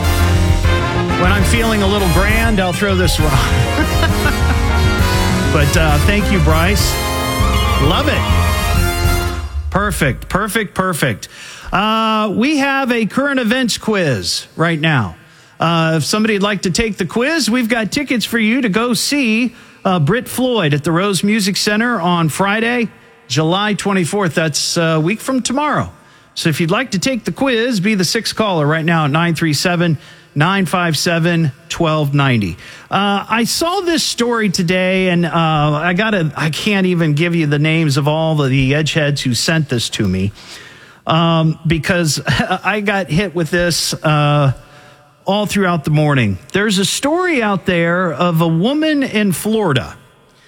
when I'm feeling a little grand, I'll throw this one on. But uh, thank you, Bryce. Love it. Perfect, perfect, perfect. Uh, we have a current events quiz right now. Uh, if somebody'd like to take the quiz, we've got tickets for you to go see uh, Britt Floyd at the Rose Music Center on Friday, July twenty-fourth. That's a week from tomorrow. So if you'd like to take the quiz, be the sixth caller right now at nine three seven, nine five seven, one two nine zero. Uh, I saw this story today, and uh, I gotta, I can't even give you the names of all the, the edgeheads who sent this to me, um, because I got hit with this uh, all throughout the morning. There's a story out there of a woman in Florida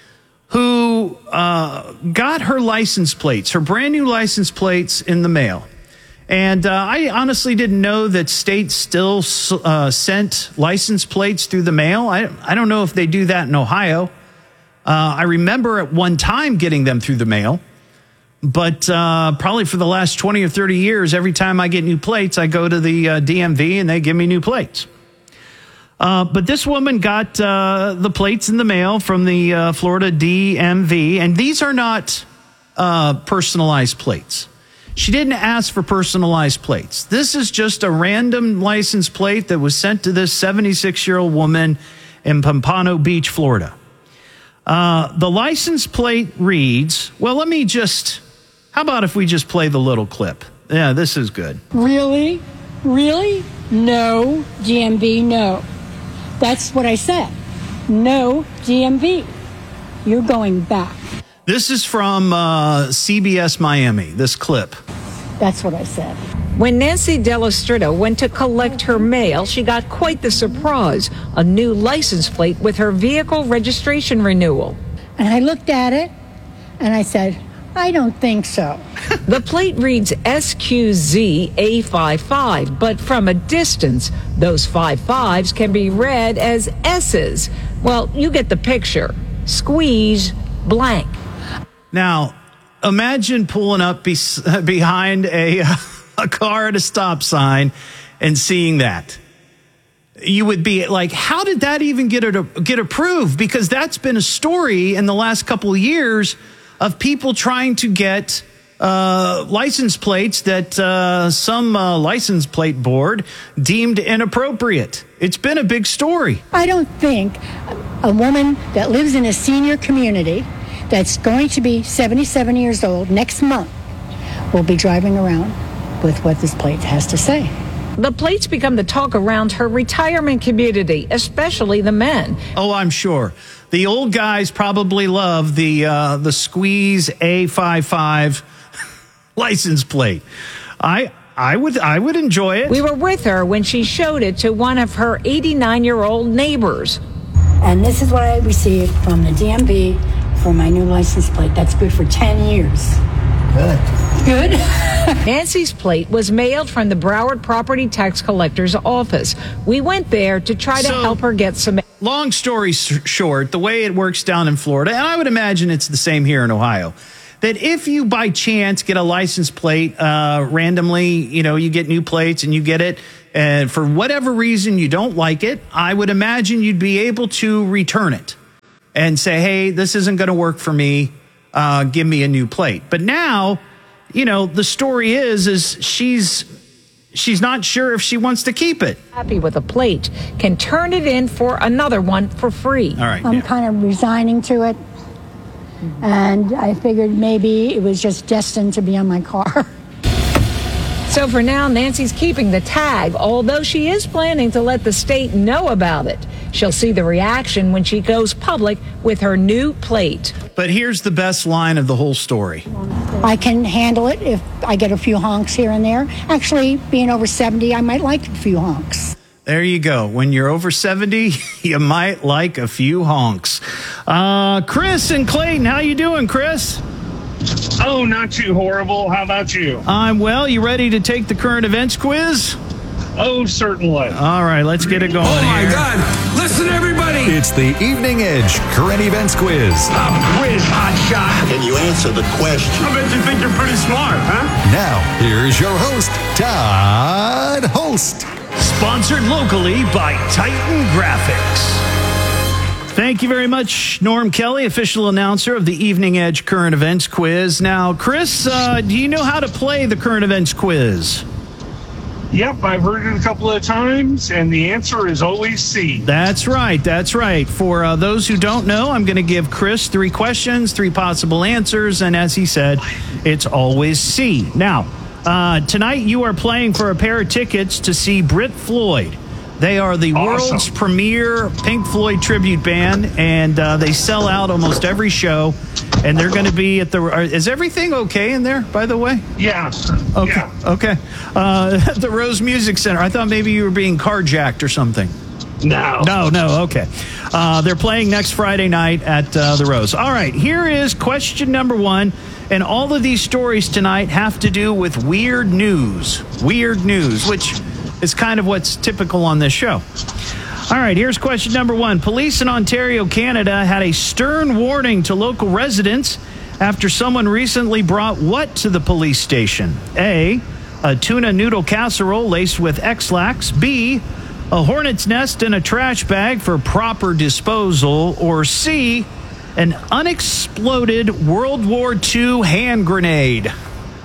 who uh, got her license plates, her brand new license plates in the mail. And uh, I honestly didn't know that states still uh, sent license plates through the mail. I, I don't know if they do that in Ohio. Uh, I remember at one time getting them through the mail. But uh, probably for the last twenty or thirty years, every time I get new plates, I go to the uh, D M V and they give me new plates. Uh, but this woman got uh, the plates in the mail from the uh, Florida D M V. And these are not uh, personalized plates. She didn't ask for personalized plates. This is just a random license plate that was sent to this seventy-six-year-old woman in Pompano Beach, Florida. Uh, the license plate reads, well, let me just, how about if we just play the little clip? Yeah, this is good. Really? Really? No, D M V, no. That's what I said. No, D M V. You're going back. This is from uh, C B S Miami, this clip. That's what I said. When Nancy Delastrita went to collect her mail, she got quite the surprise, a new license plate with her vehicle registration renewal. And I looked at it, and I said, I don't think so. The plate reads S Q Z A fifty-five, but from a distance, those five fives can be read as S's. Well, you get the picture. Squeeze blank. Now, imagine pulling up be- behind a, a car at a stop sign and seeing that. You would be like, how did that even get it, get approved? Because that's been a story in the last couple of years of people trying to get uh, license plates that uh, some uh, license plate board deemed inappropriate. It's been a big story. I don't think a woman that lives in a senior community that's going to be seventy-seven years old next month will be driving around with what this plate has to say. The plates become the talk around her retirement community, especially the men. Oh, I'm sure. The old guys probably love the uh, the Squeeze A fifty-five license plate. I I would I would enjoy it. We were with her when she showed it to one of her eighty-nine-year-old neighbors. And this is what I received from the D M V for my new license plate. That's good for ten years. Good. Good. Nancy's plate was mailed from the Broward Property Tax Collector's office. We went there to try to So- help her get some. Long story s- short, the way it works down in Florida, and I would imagine it's the same here in Ohio, that if you by chance get a license plate uh, randomly, you know, you get new plates and you get it, and for whatever reason you don't like it, I would imagine you'd be able to return it and say, hey, this isn't going to work for me. Uh, give me a new plate. But now, you know, the story is, is she's she's not sure if she wants to keep it. Happy with a plate can turn it in for another one for free. All right. I'm yeah. kind of resigning to it. And I figured maybe it was just destined to be on my car. So for now, Nancy's keeping the tag, although she is planning to let the state know about it. She'll see the reaction when she goes public with her new plate. But here's the best line of the whole story. I can handle it if I get a few honks here and there. Actually, being over seventy, I might like a few honks. There you go. When you're over seventy, you might like a few honks. Uh, Chris and Clayton, how you doing, Chris? Oh, not too horrible. How about you? I'm well. You ready to take the current events quiz? Oh, certainly. All right, let's get it going. Oh, my here. God. Listen, everybody. It's the Evening Edge Current Events Quiz. A quiz, hot shot. Can you answer the question? I bet you think you're pretty smart, huh? Now, here's your host, Todd Holst. Sponsored locally by Titan Graphics. Thank you very much, Norm Kelly, official announcer of the Evening Edge Current Events Quiz. Now, Chris, uh, do you know how to play the Current Events Quiz? Yep, I've heard it a couple of times, and the answer is always C. That's right. That's right. For uh, those who don't know, I'm going to give Chris three questions, three possible answers, and as he said, it's always C. Now, uh, tonight you are playing for a pair of tickets to see Brit Floyd. They are the Awesome. world's premier Pink Floyd tribute band, and uh, they sell out almost every show. And they're going to be at the. Are, is everything okay in there, by the way? Yeah. Okay. Yeah. Okay. Uh, at the Rose Music Center. I thought maybe you were being carjacked or something. No. No, no. Okay. Uh, they're playing next Friday night at uh, the Rose. All right. Here is question number one. And all of these stories tonight have to do with weird news. Weird news, which is kind of what's typical on this show. All right, here's question number one. Police in Ontario, Canada had a stern warning to local residents after someone recently brought what to the police station? A, a tuna noodle casserole laced with X-Lax. B, a hornet's nest in a trash bag for proper disposal. Or C, an unexploded World War Two hand grenade. Uh,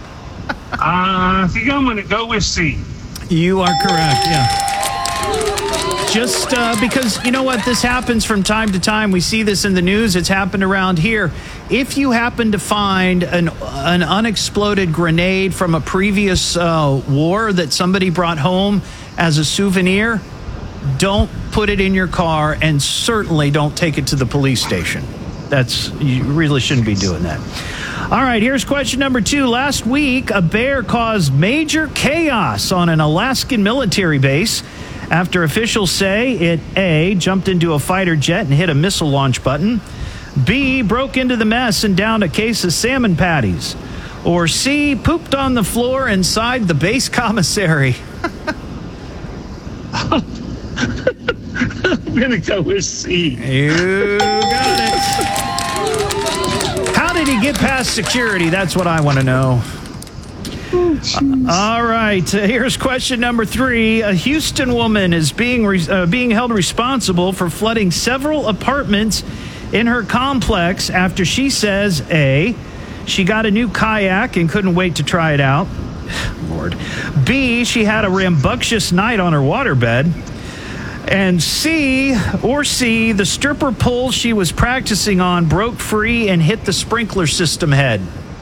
I think I'm going to go with C. You are correct, yeah. Just uh, because, you know what, this happens from time to time. We see this in the news. It's happened around here. If you happen to find an, an unexploded grenade from a previous uh, war that somebody brought home as a souvenir, don't put it in your car, and certainly don't take it to the police station. That's, you really shouldn't be doing that. All right, here's question number two. Last week, a bear caused major chaos on an Alaskan military base after officials say it, A, jumped into a fighter jet and hit a missile launch button, B, broke into the mess and downed a case of salmon patties, or C, pooped on the floor inside the base commissary. I'm going to go with C. You got it. How did he get past security? That's what I want to know. Oh, all right, uh, here's question number three. A Houston woman is being re- uh, being held responsible for flooding several apartments in her complex after she says, A, she got a new kayak and couldn't wait to try it out. Lord. B, she had a rambunctious night on her waterbed. And C, or C, the stripper pole she was practicing on broke free and hit the sprinkler system head.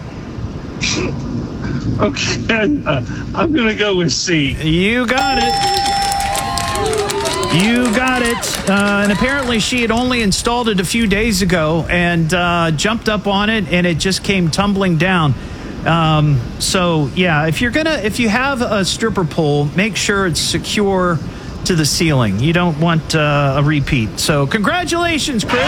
Okay, uh, I'm going to go with C. You got it. You got it. Uh, and apparently she had only installed it a few days ago and uh, jumped up on it, and it just came tumbling down. Um, so, yeah, if you're going to, if you have a stripper pole, make sure it's secure to the ceiling. You don't want uh, a repeat. So congratulations, Chris.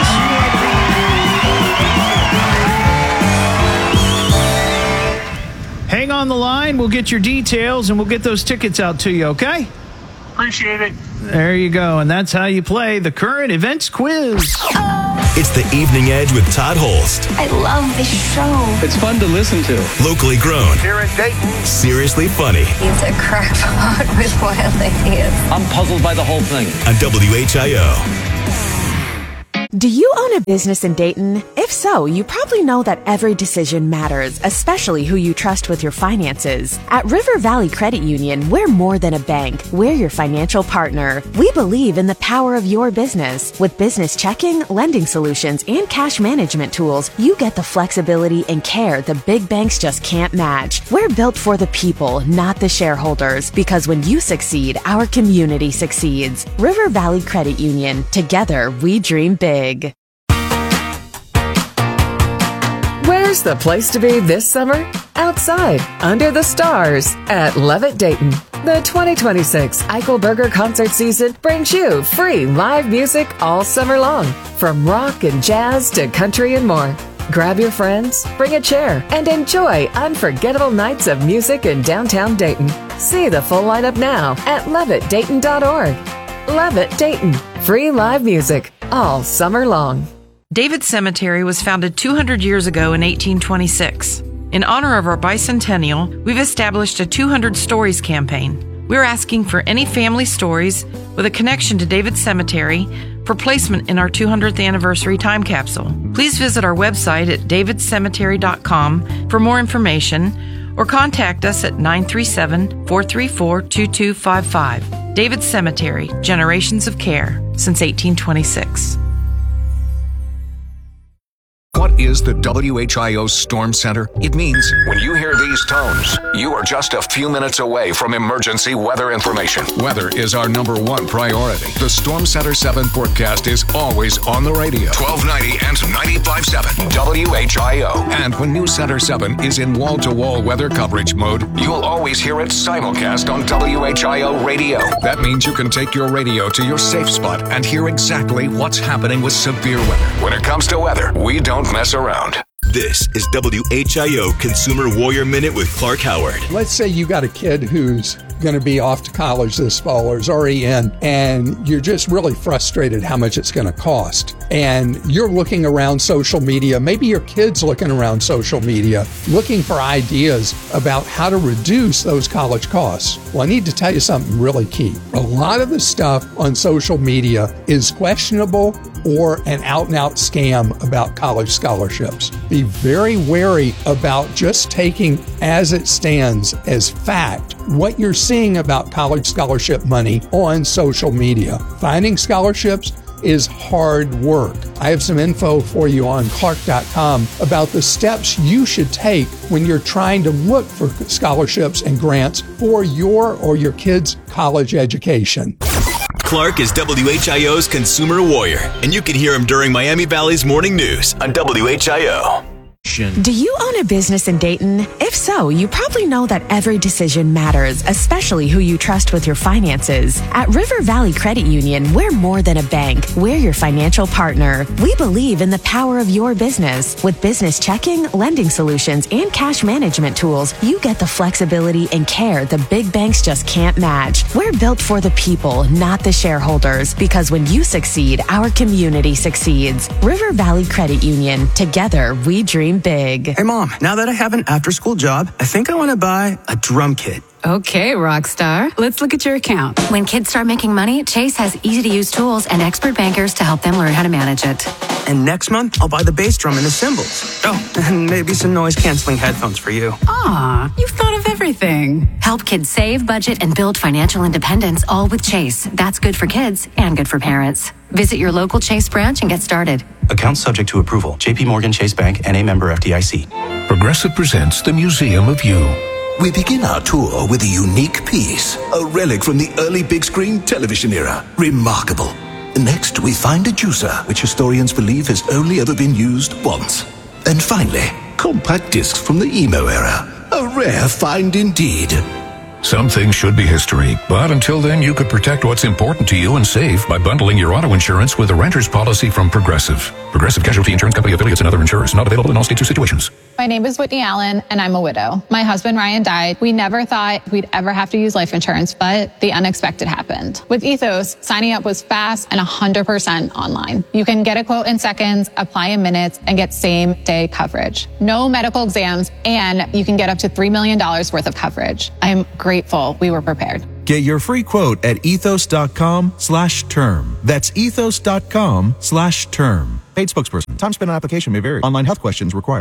Hang on the line. We'll get your details, and we'll get those tickets out to you, okay? Appreciate it. There you go. And that's how you play the current events quiz. It's the Evening Edge with Todd Holst. I love this show. It's fun to listen to. Locally grown. Here in Dayton. Seriously funny. It's a crackpot with wild ideas. I'm puzzled by the whole thing. On W H I O. Do you own a business in Dayton? If so, you probably know that every decision matters, especially who you trust with your finances. At River Valley Credit Union, we're more than a bank. We're your financial partner. We believe in the power of your business. With business checking, lending solutions, and cash management tools, you get the flexibility and care the big banks just can't match. We're built for the people, not the shareholders, because when you succeed, our community succeeds. River Valley Credit Union. Together, we dream big. Where's the place to be this summer? Outside, under the stars, at Levitt Dayton. The twenty twenty-six Eichelberger concert season brings you free live music all summer long, from rock and jazz to country and more. Grab your friends, bring a chair, and enjoy unforgettable nights of music in downtown Dayton. See the full lineup now at levitt dayton dot org. Levitt Dayton. Free live music all summer long. David Cemetery was founded two hundred years ago in eighteen twenty-six. In honor of our bicentennial, we've established a two hundred Stories campaign. We're asking for any family stories with a connection to David Cemetery for placement in our two hundredth anniversary time capsule. Please visit our website at david cemetery dot com for more information or contact us at nine three seven, four three four, two two five five. David Cemetery, generations of care since eighteen twenty-six. What is the W H I O Storm Center? It means when you hear these tones, you are just a few minutes away from emergency weather information. Weather is our number one priority. The Storm Center seven forecast is always on the radio. twelve ninety and ninety-five point seven W H I O. And when News Center seven is in wall-to-wall weather coverage mode, you'll always hear it simulcast on W H I O radio. That means you can take your radio to your safe spot and hear exactly what's happening with severe weather. When it comes to weather, we don't mess around. This is W H I O Consumer Warrior Minute with Clark Howard. Let's say you got a kid who's going to be off to college this fall or is already in, and you're just really frustrated how much it's going to cost. And you're looking around social media, maybe your kid's looking around social media, looking for ideas about how to reduce those college costs. Well, I need to tell you something really key. A lot of the stuff on social media is questionable or an out-and-out scam about college scholarships. Be very wary about just taking as it stands as fact what you're seeing about college scholarship money on social media. Finding scholarships is hard work. I have some info for you on clark dot com about the steps you should take when you're trying to look for scholarships and grants for your or your kids' college education. Clark is W H I O's Consumer Warrior, and you can hear him during Miami Valley's Morning News on W H I O. Do you own a business in Dayton? If so, you probably know that every decision matters, especially who you trust with your finances. At River Valley Credit Union, we're more than a bank. We're your financial partner. We believe in the power of your business. With business checking, lending solutions, and cash management tools, you get the flexibility and care the big banks just can't match. We're built for the people, not the shareholders, because when you succeed, our community succeeds. River Valley Credit Union. Together, we dream big. Hey, Mom, now that I have an after-school job, I think I want to buy a drum kit. Okay, Rockstar. Let's look at your account. When kids start making money, Chase has easy-to-use tools and expert bankers to help them learn how to manage it. And next month, I'll buy the bass drum and the cymbals. Oh, and maybe some noise-canceling headphones for you. Aw, you've thought of everything. Help kids save, budget, and build financial independence, all with Chase. That's good for kids and good for parents. Visit your local Chase branch and get started. Account subject to approval. J P Morgan Chase Bank, N A member F D I C. Progressive presents the Museum of You. We begin our tour with a unique piece, a relic from the early big screen television era. Remarkable. Next, we find a juicer, which historians believe has only ever been used once. And finally, compact discs from the emo era. A rare find indeed. Some things should be history, but until then, you could protect what's important to you and save by bundling your auto insurance with a renter's policy from Progressive. Progressive Casualty Insurance Company affiliates and other insurers. Not available in all states or situations. My name is Whitney Allen, and I'm a widow. My husband, Ryan, died. We never thought we'd ever have to use life insurance, but the unexpected happened. With Ethos, signing up was fast and one hundred percent online. You can get a quote in seconds, apply in minutes, and get same-day coverage. No medical exams, and you can get up to three million dollars worth of coverage. I'm grateful we were prepared. Get your free quote at ethos.com slash term. That's ethos.com slash term. Paid spokesperson. Time spent on application may vary. Online health questions required.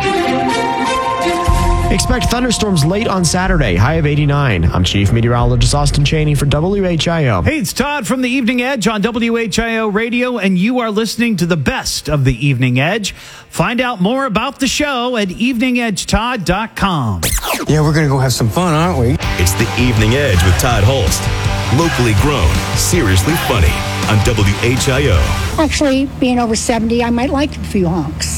Expect thunderstorms late on Saturday. High of eighty-nine. I'm Chief Meteorologist Austin Chaney for W H I O. Hey, it's Todd from the Evening Edge on W H I O Radio, and you are listening to the best of the Evening Edge. Find out more about the show at evening edge todd dot com. Yeah, we're going to go have some fun, aren't we? It's the Evening Edge with Todd Holst. Locally grown, seriously funny on W H I O. Actually, being over seventy, I might like a few honks.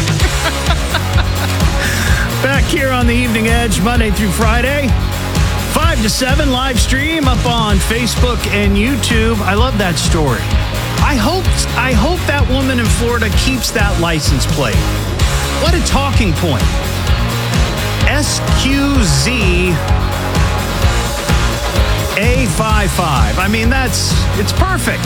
Back here on the Evening Edge, Monday through Friday, five to seven, live stream up on Facebook and YouTube. I love that story. I hope, I hope that woman in Florida keeps that license plate. What a talking point. S Q Z A fifty-five. I mean, that's, it's perfect.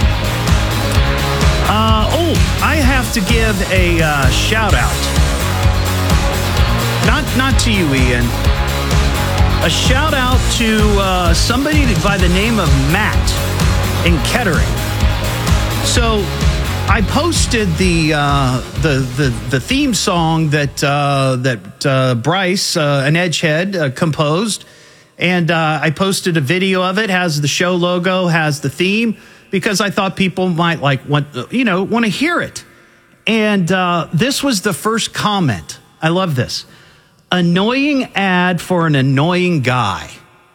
Uh, oh, I have to give a uh, shout out. Not, not to you, Ian. A shout out to uh, somebody by the name of Matt in Kettering. So I posted the uh, the, the the theme song that uh, that uh, Bryce, uh, an Edgehead, uh, composed, and uh, I posted a video of it. Has the show logo, has the theme, because I thought people might like want you know want to hear it. And uh, this was the first comment. I love this. Annoying ad for an annoying guy.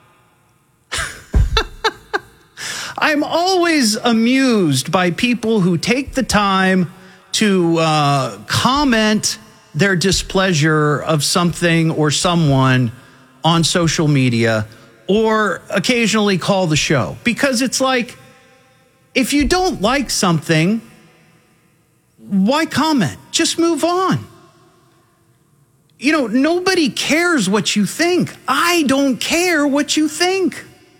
I'm always amused by people who take the time to uh, comment their displeasure of something or someone on social media, or occasionally call the show. Because it's like, if you don't like something, why comment? Just move on. You know, nobody cares what you think. I don't care what you think.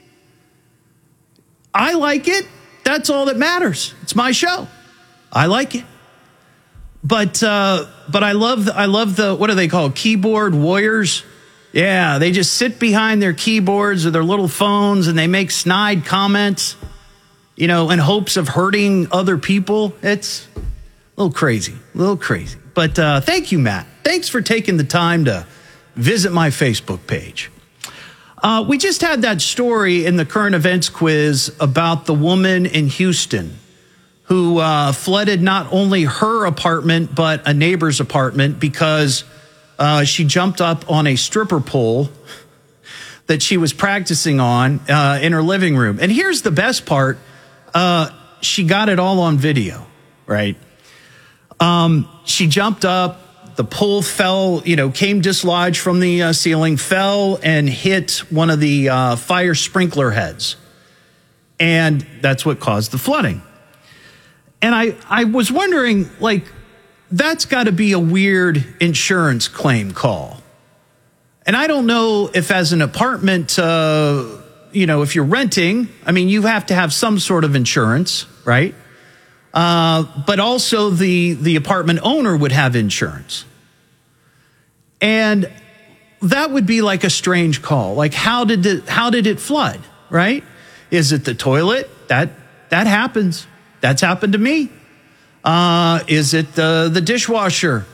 I like it. That's all that matters. It's my show. I like it. But uh, but I love the, I love the, what are they called? Keyboard warriors? Yeah, they just sit behind their keyboards or their little phones and they make snide comments, you know, in hopes of hurting other people. It's a little crazy, a little crazy. But uh, thank you, Matt. Thanks for taking the time to visit my Facebook page. Uh, we just had that story in the current events quiz about the woman in Houston who uh, flooded not only her apartment, but a neighbor's apartment because uh, she jumped up on a stripper pole that she was practicing on uh, in her living room. And here's the best part. Uh, she got it all on video, right? Um, she jumped up. The pole fell, you know, came dislodged from the uh, ceiling, fell and hit one of the uh, fire sprinkler heads. And that's what caused the flooding. And I, I was wondering, like, that's got to be a weird insurance claim call. And I don't know if as an apartment, uh, you know, if you're renting, I mean, you have to have some sort of insurance, right? Uh, but also the, the apartment owner would have insurance. And that would be like a strange call. Like, how did it, how did it flood, right? Is it the toilet? That, that happens. That's happened to me. Uh, is it the, the dishwasher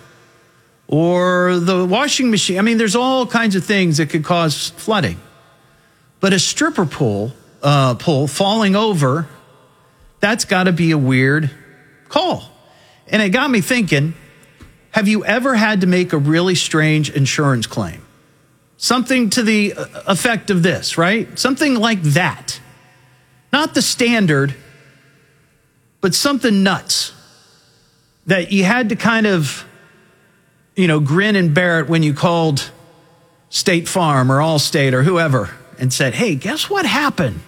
or the washing machine? I mean, there's all kinds of things that could cause flooding. But a stripper pole, uh, pole falling over, that's got to be a weird call. And it got me thinking, have you ever had to make a really strange insurance claim? Something to the effect of this, right? Something like that. Not the standard, but something nuts that you had to kind of, you know, grin and bear it when you called State Farm or Allstate or whoever and said, hey, guess what happened?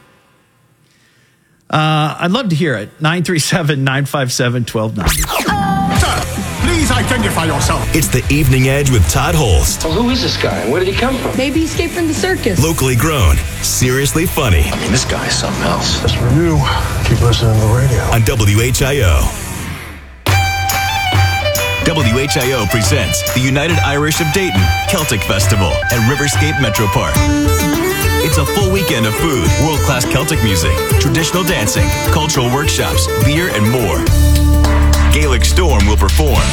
Uh, I'd love to hear it. nine three seven, nine five seven, one two nine zero. Sir, please identify yourself. It's the Evening Edge with Todd Holst. Well, who is this guy and where did he come from? Maybe he escaped from the circus. Locally grown, seriously funny. I mean, this guy is something else. Just for you, keep listening to the radio. On W H I O. W H I O presents the United Irish of Dayton Celtic Festival at Riverscape Metro Park. It's a full weekend of food, world-class Celtic music, traditional dancing, cultural workshops, beer, and more. Gaelic Storm will perform.